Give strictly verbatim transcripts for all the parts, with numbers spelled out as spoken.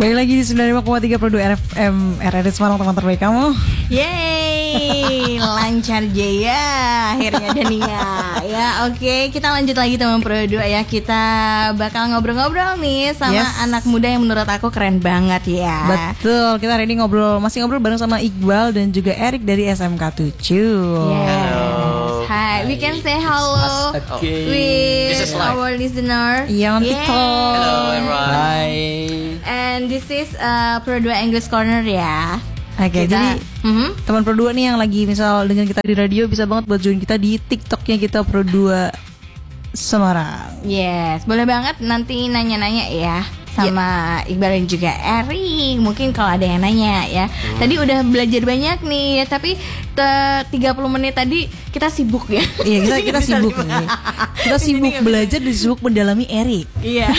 Balik lagi di sembilan puluh lima koma tiga Produk R F M R R I Semarang, teman terbaik kamu. Yeay, lancar jaya akhirnya Dania. Ya oke, okay. Kita lanjut lagi teman Produk ya. Kita bakal ngobrol-ngobrol nih sama yes. anak muda yang menurut aku keren banget ya. Betul, kita hari ini ngobrol, masih ngobrol bareng sama Iqbal dan juga Erik dari S M K tujuh. Yes. Hi, we can say hello okay. with our listener. Iya, on TikTok. Hello everyone. Hi. And this is uh, Pro dua English Corner ya. Oke, okay, jadi mm-hmm. teman Pro dua nih yang lagi misal dengan kita di radio bisa banget buat join kita di TikToknya kita Pro dua Semarang. Yes, boleh banget nanti nanya-nanya ya sama yeah. Iqbal dan juga Erik. Mungkin kalau ada yang nanya ya. Hmm. Tadi udah belajar banyak nih ya, tapi te- tiga puluh menit tadi kita sibuk ya. Iya, kita kita sibuk nih. Kita sibuk belajar dan sibuk mendalami Erik. Iya.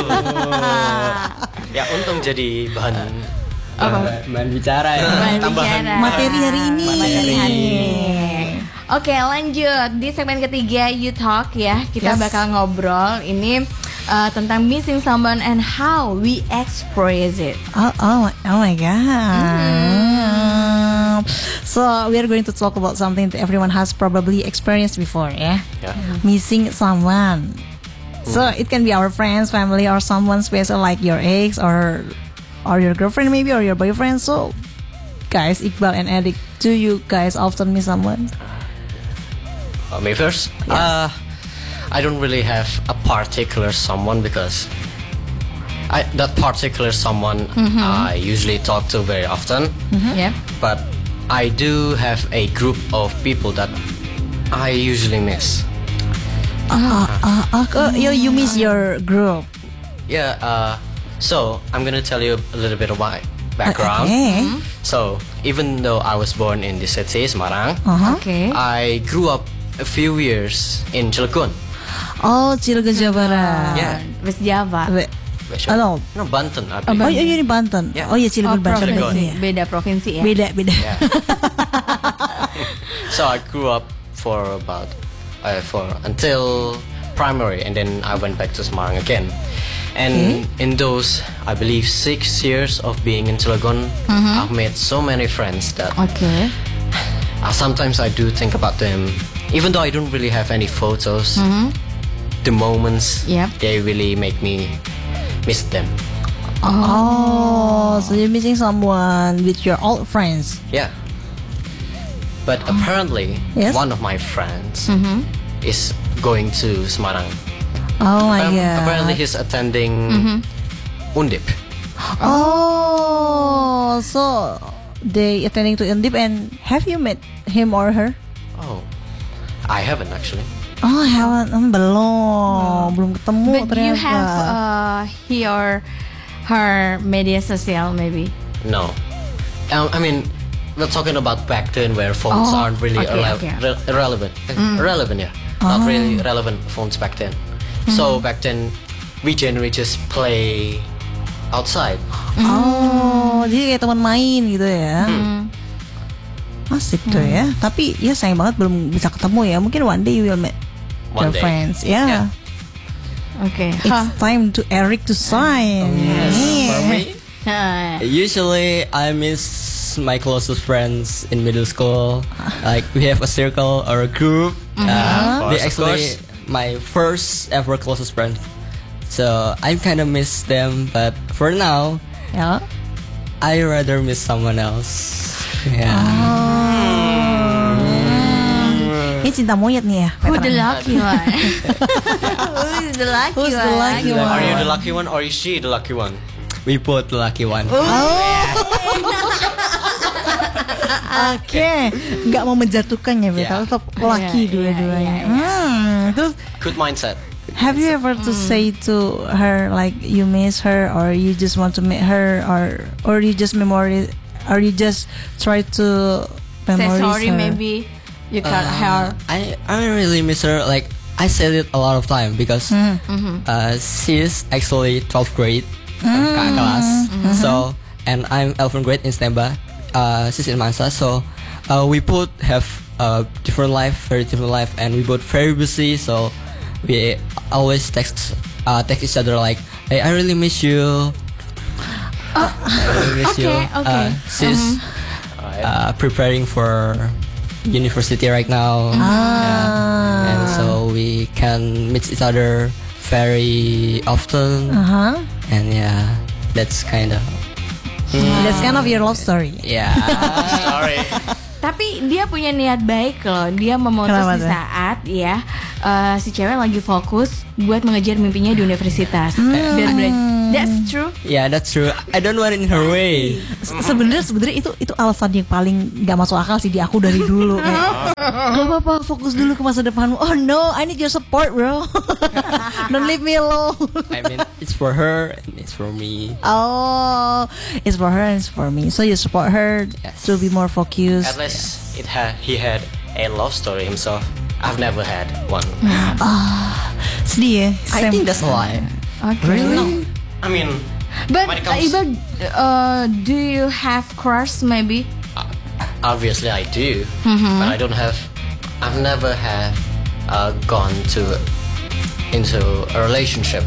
Ya untung jadi bahan apa? Bahan bicara ya. Bahan bicara. Materi hari ini. Materi hari ini. Oke, lanjut di segmen ketiga You Talk ya. Kita yes. bakal ngobrol ini uh, tentang missing someone and how we express it. Oh, oh, oh my god. Mm. So we are going to talk about something that everyone has probably experienced before, yeah? Yeah. Missing someone. So it can be our friends, family, or someone special like your ex or or your girlfriend maybe or your boyfriend. So guys, Iqbal and Erik, do you guys often miss someone? Uh, me first? Yes. Uh, I don't really have a particular someone because I, that particular someone mm-hmm. I usually talk to very often. Mm-hmm. Yeah. But I do have a group of people that I usually miss. Uh, uh, uh, uh, you, you miss your group. Yeah, uh, so I'm gonna tell you a little bit of my background. Okay. Mm-hmm. So even though I was born in the city, Semarang, uh-huh. okay. I grew up a few years in Cilegon. Oh, Cilegon, Jawa Barat. Yeah. West Java. Be- oh, no, Banten. I oh, oh, ini Banten. Yeah. Oh iya, Cilegon, oh, Banten. Provinsi. Beda provinsi ya. Beda, beda. Yeah. So I grew up for about uh, for until primary, and then I went back to Semarang again. And okay. in those, I believe, six years of being in Cilegon, mm-hmm. I've made so many friends that okay. uh, sometimes I do think about them. Even though I don't really have any photos, mm-hmm. the moments, yep. they really make me miss them. Oh, so you're missing someone with your old friends? Yeah. But oh. apparently, yes? one of my friends mm-hmm. is going to Semarang. Oh my um, god. Apparently he's attending mm-hmm. Undip. Oh, so they attending to Undip, and have you met him or her? Oh, I haven't actually. Oh, haven't, um, belum, no. belum ketemu. But ternyata. you have uh, he or her media sosial maybe? No, um, I mean we're talking about back then where phones oh, aren't really okay, irre- okay. Re- irrelevant. Mm. Irrelevant, yeah, oh. Not really relevant phones back then. Mm-hmm. So back then we generally just play outside. Oh, mm. jadi kayak teman main gitu ya. Mm. Asik tuh mm. ya. Tapi ya sayang banget belum bisa ketemu ya. Mungkin one day you will meet one your day. friends. Yeah. yeah. Okay. It's huh. time to Erik to sign. Oh, yes. Yeah. For me, usually I miss my closest friends in middle school. Like we have a circle or a group. Mm-hmm. Uh, they actually my first ever closest friends. So I kind of miss them, but for now, yeah, I rather miss someone else. Yeah. Oh. Mm. Ini cinta monyet nih ya. Who the lucky one? Who's the lucky Who's one? the lucky one? Are you the lucky one or is she the lucky one? We both the lucky one. Oh. Oke, okay. Nggak mau menjatuhkan ya, yeah. Tetap laki yeah, dua-duanya. Yeah, yeah, yeah. Hmm, terus good mindset. Have you ever to mm. say to her like you miss her, or you just want to meet her, or or you just memory, or you just try to memorize say sorry her? Maybe you cut uh, her. I I really miss her. Like I said it a lot of time because mm-hmm. uh, she's actually twelfth grade mm. kakak kelas. Mm-hmm. So and I'm eleventh grade in Stemba. Uh, she's in Mansa. So uh, we both have a different life, very different life, and we both very busy. So we always text uh, text each other like, "Hey, I really miss you." I miss you. Okay, okay. Uh, she's uh, preparing for university right now. Ah. And so we can meet each other very often. Uh-huh. And yeah, that's kind of That's kind of your love story. yeah. Sorry. Tapi dia punya niat baik loh. Dia memutus Kenapa di tuh? saat ya uh, si cewek lagi fokus buat mengejar mimpinya di universitas. Dan bela- that's true. Yeah, that's true. I don't want it in her way. Se- Sebenarnya sebenarnya itu itu alasan yang paling nggak masuk akal sih di aku dari dulu kayak gak apa-apa fokus dulu ke masa depanmu. Oh no, I need your support bro. Don't leave me alone. I mean, it's for her and it's for me. Oh, it's for her and it's for me. So you support her Yes. to be more focused. At least it had he had a love story himself. I've never had one. Sedih ya. I Sam. think that's a lie. Okay. No, I mean, But when it uh, comes, Iqbal, uh, do you have crush maybe? obviously I do, but I don't have. I've never have uh, gone to into a relationship.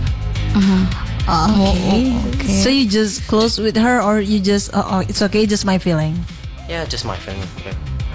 Okay. So you just close with her, or you just oh, oh it's okay, just my feeling. Yeah, just my feeling. Yeah.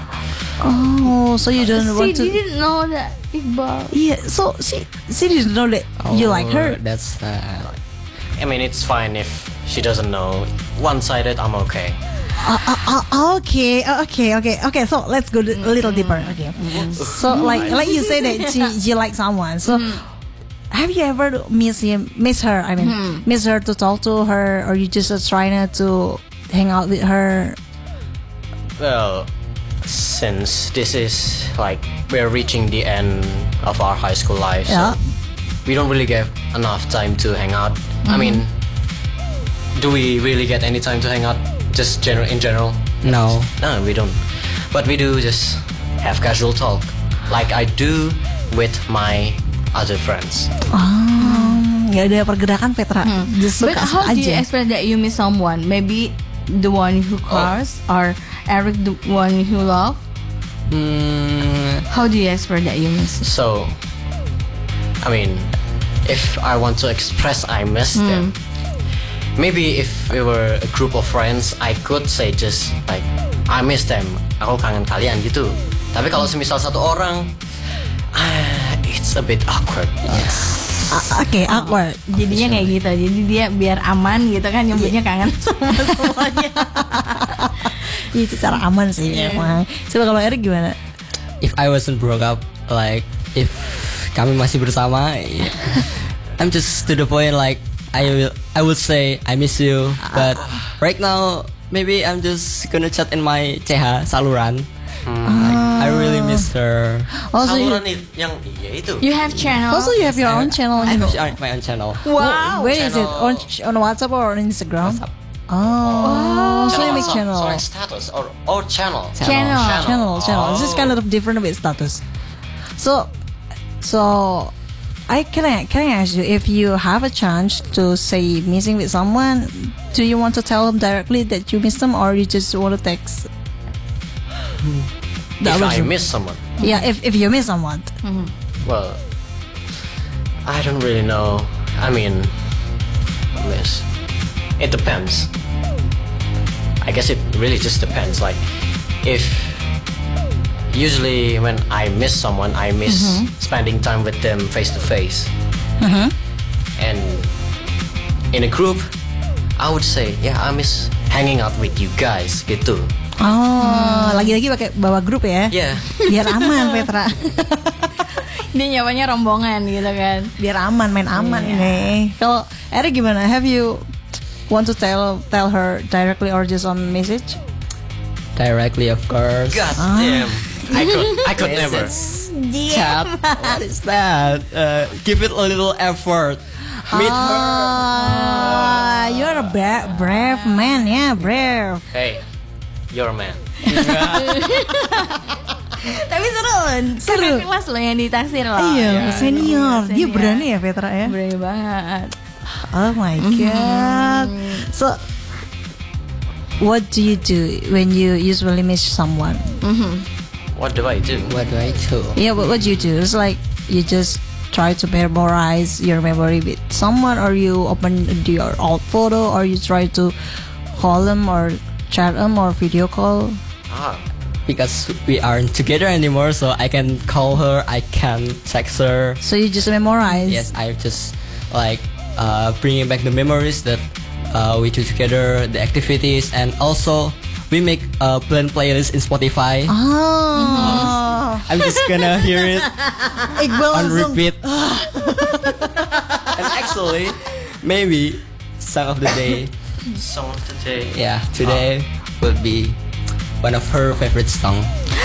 Oh, so you don't She want to? didn't know that Iqbal. Yeah. So she she didn't know that you like her. Oh, That's uh, I mean, it's fine if she doesn't know. One-sided, I'm okay. Uh, uh, uh, okay, uh, okay, okay, okay. So let's go a little deeper. Okay. So like like you say that she she like someone. So have you ever miss him, miss her? I mean, miss her to talk to her, or you just uh, try not to hang out with her? Well, since this is like we're reaching the end of our high school life, Yeah. so we don't really get enough time to hang out. I mean, do we really get any time to hang out? Just general in general? no. No, we don't. But we do just have casual talk, like I do with my other friends. Um, nggak ada pergerakan Petra. Just But suka how do you aja. explain that you miss someone? Maybe the one who cries or Eric the one who love? Mm, How do you explain that you miss? So, I mean, if I want to express I miss them, maybe if we were a group of friends, I could say just like I miss them. Aku kangen kalian gitu. Tapi kalau semisal satu orang, ah, it's a bit awkward. Ah, Oke, awkward. Jadinya kayak gitu. Jadi dia biar aman gitu kan nyebutnya kangen sama semuanya. Itu cara aman sih memang. Coba kalau Eric gimana? if I wasn't broke up, like if kami masih bersama, yeah, I'm just to the point like I will I would say I miss you, but right now maybe I'm just gonna chat in my C H saluran. Like, I really miss her. Also, you, Saluran it- yang iya itu. You have channel. also you have your own channel. I You know. have my own channel. Wow. Where is it? On on WhatsApp or on Instagram? Oh, so you make channel. So, so like status or or channel. Channel. channel, channel. This is kind of different with status. So, so I can I can I ask you if you have a chance to say missing with someone, do you want to tell them directly that you miss them, or you just want to text? The If other I person? miss someone, Yeah, if if you miss someone. well, I don't really know. I mean, miss. It depends. I guess it really just depends. Like, if usually when I miss someone, I miss spending time with them face to face. And in a group, I would say, yeah, I miss hanging out with you guys, gitu. Oh, lagi-lagi pakai bawa grup ya? Yeah. Biar aman, Petra. Dia nyawanya rombongan gitu kan. Biar aman, main aman nih. Kalau Eric gimana? Have you want to tell tell her directly or just on message? Directly, of course. God damn. I could, I could Yes, never. it's chat. What is that? Uh, give it a little effort. Meet her. Ah, you're a bra- brave man, yeah, brave. Hey, you're a man. Tapi seru loh. Seru. Kakak kelas loh yang ditaksir loh. Iya, senior. Dia Senior. berani ya Petra ya. Berani banget. Oh my god. So, what do you do when you usually miss someone? What do I do? What do I do? Yeah, what what do you do? It's like you just try to memorize your memory with someone, or you open your old photo, or you try to call them or chat them or video call? Ah, Because we aren't together anymore, so I can call her, I can text her. So you just memorize? Yes, I just like uh, bringing back the memories that uh, we do together, the activities, and also we make a plan playlist in Spotify. Oh. I'm just gonna hear it Iqbal on langsung. repeat. And actually, maybe song of the day, song of the day. yeah, today will be one of her favorite song.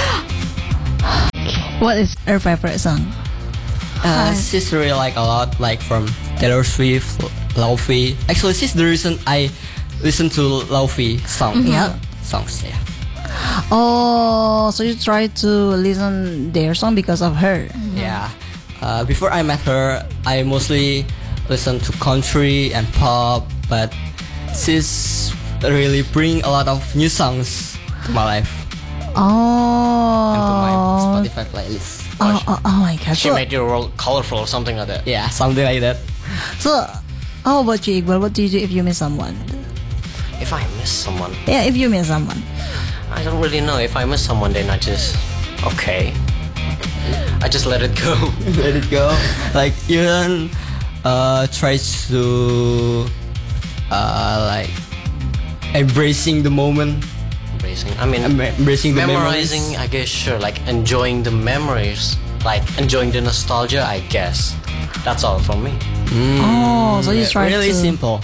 What is her favorite song? Uh, she's really like a lot, like from Taylor Swift, Lofi. Actually, she's the reason I listen to Lofi song. Yeah. Songs, yeah. Oh, so you try to listen their song because of her? Yeah. Uh, before I met her, I mostly listen to country and pop, but she's really bring a lot of new songs to my life Oh. and to my Spotify playlist. Oh, oh, oh my god. She So, made your world colorful or something like that. Yeah, something like that. so how about you, Iqbal? What do you do if you miss someone? If I miss someone, Yeah, if you miss someone. I don't really know. If I miss someone, then I just okay. I just let it go. Let it go. Like you don't uh, try to uh, like embracing the moment, Embracing. I mean, em- embracing the memorizing. memories. I guess sure. Like enjoying the memories, like enjoying the nostalgia. I guess that's all from me. Oh, so you Yeah, try really to. simple.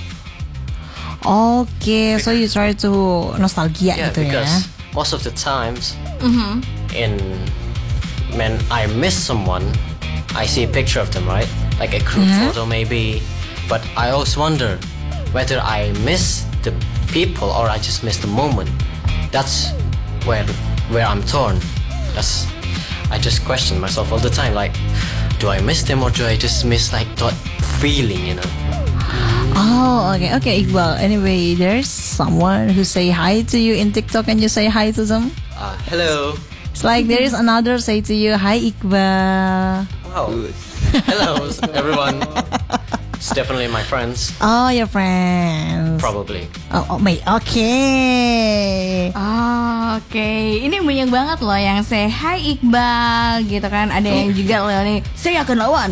Okay, so you try to nostalgia Yeah, gitu ya. because most of the times, in when I miss someone, I see a picture of them, right? Like a group photo maybe. But I always wonder whether I miss the people or I just miss the moment. That's where where I'm torn. That's I just question myself all the time. Like, do I miss them or do I just miss like that feeling? You know? Oh, okay, okay, Iqbal. Anyway, there's someone who say hi to you in TikTok and you say hi to them. Uh, hello. It's like there is another say to you, hi Iqbal. Wow. Hello, everyone. It's definitely my friends. Oh, your friends. Probably. Oh, oh my, okay. Oh, oke. Ini banyak banget loh yang say hi Iqbal gitu kan. Ada yang juga loh nih, saya akan lawan.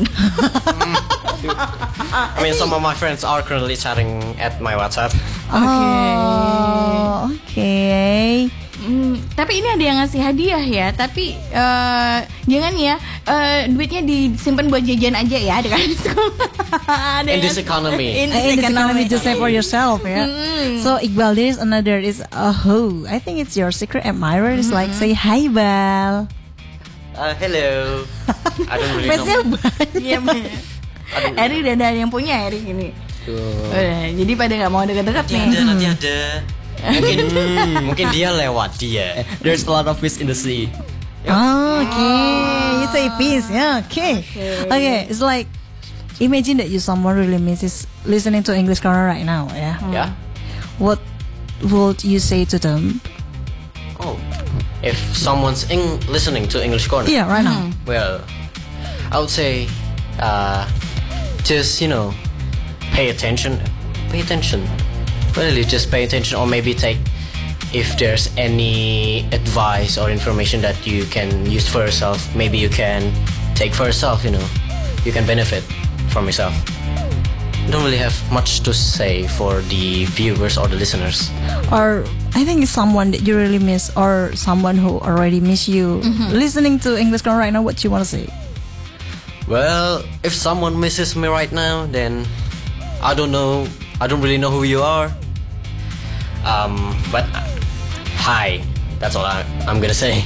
I mean, some of my friends are currently chatting at my WhatsApp. Oh, okay. Hmm, tapi ini ada yang ngasih hadiah ya. Tapi eh, jangan ya, eh, duitnya disimpan buat jajan aja ya. Ada kan? Ada In yang- this economy. In In this this economy, economy. just say for yourself, yeah. So Iqbal, there is another is a who. I think it's your secret admirer. It's like say hi, Bal. Uh, hello. I don't really Fansnya know. banyak. Iya bener. Eri udah ada yang punya Eri ini. Udah, jadi pada nggak mau deket-deket nih. Nanti ada, nanti ada. Mungkin, mungkin dia lewat dia. There's a lot of fish in the sea. Okay, you say peace. Yeah, okay. Okay, it's like imagine that you someone really misses listening to English Corner right now. Yeah. Yeah. What would you say to them? Oh, if someone's in- listening to English Corner, Yeah, right now. well, I would say, uh, just you know, pay attention. Pay attention. Really, just pay attention, or maybe take. If there's any advice or information that you can use for yourself, maybe you can take for yourself. You know, you can benefit from yourself. Don't really have much to say for the viewers or the listeners. Or I think it's someone that you really miss, or someone who already miss you. Listening to English Corner right now, what you want to say? Well, if someone misses me right now, then I don't know. I don't really know who you are. Um, but uh, hi. That's all I, I'm gonna say.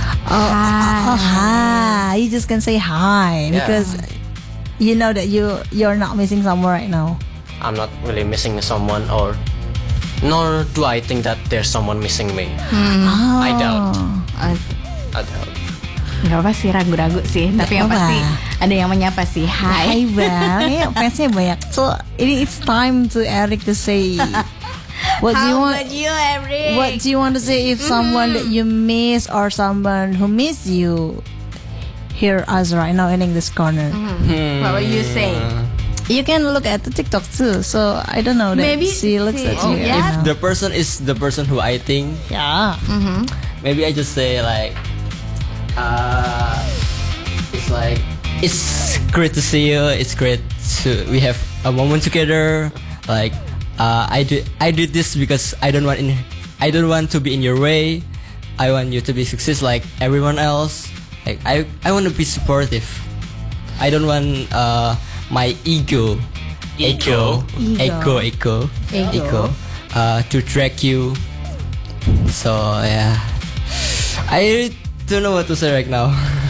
Oh, hi. You just can say hi Yeah. because you know that you you're not missing someone right now. I'm not really missing someone, or nor do I think that there's someone missing me. I doubt. Oh, I doubt. nggak apa sih, ragu-ragu sih. Tapi yang apa. pasti ada yang menyapa sih. Hai. Hi, Bal. Yeah, fansnya banyak. So ini it's time to Eric to say. What do you How want? about you, Eric? What do you want to say if someone that you miss or someone who miss you hear us right now in English corner. Hmm. What will you say? You can look at the TikTok too. So I don't know that Maybe she looks she- at oh, you. yeah. you know. The person is the person who I think. Yeah. Maybe I just say like, uh, it's like it's great to see you. It's great to we have a moment together. Like, uh, I do I do this because I don't want in I don't want to be in your way. I want you to be success like everyone else. Like I I want to be supportive. I don't want uh my ego, ego, ego, ego, ego, uh, to drag you. So yeah, I don't know what to say right now.